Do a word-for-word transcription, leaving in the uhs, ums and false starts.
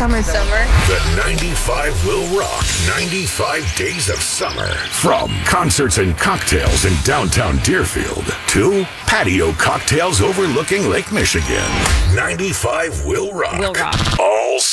Summer. Summer. The ninety-five will rock ninety-five days of summer. From concerts and cocktails in downtown Deerfield to patio cocktails overlooking Lake Michigan. ninety-five will rock. Will rock. All